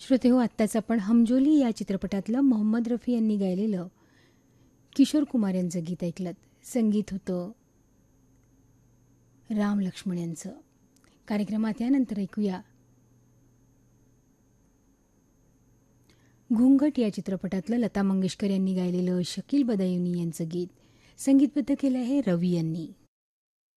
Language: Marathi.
श्रोते हो, आत्ताच आपण हमजोली या चित्रपटातलं मोहम्मद रफी यांनी गायलेलं किशोर कुमार यांचं गीत ऐकलं. संगीत होतं राम लक्ष्मण यांचं. कार्यक्रमात यानंतर ऐकूया घुंगट या चित्रपटातलं लता मंगेशकर यांनी गायलेलं शकील बदायुनी यांचं गीत. संगीतबद्ध केलं आहे रवी यांनी.